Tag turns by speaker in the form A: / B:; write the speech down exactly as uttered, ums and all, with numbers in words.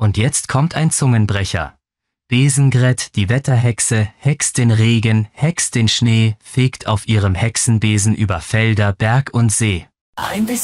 A: Und jetzt kommt ein Zungenbrecher. Besengret, die Wetterhexe, hext den Regen, hext den Schnee, fegt auf ihrem Hexenbesen über Felder, Berg und See.
B: Ein bisschen